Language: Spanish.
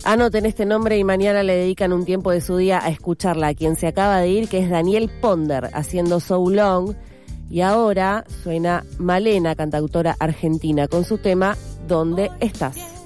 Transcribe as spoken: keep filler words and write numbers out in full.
Anoten este nombre y mañana le dedican un tiempo de su día a escucharla, a quien se acaba de ir, que es Daniel Ponder, haciendo So Long. Y ahora suena Malena, cantautora argentina, con su tema ¿Dónde estás?